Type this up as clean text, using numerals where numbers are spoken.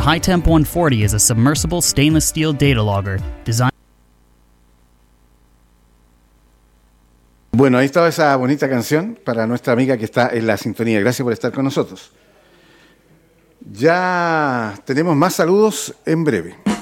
HiTemp 140 is a submersible stainless steel data logger designed. Bueno, ahí estaba esa bonita canción para nuestra amiga que está en la sintonía. Gracias por estar con nosotros. Ya tenemos más saludos en breve.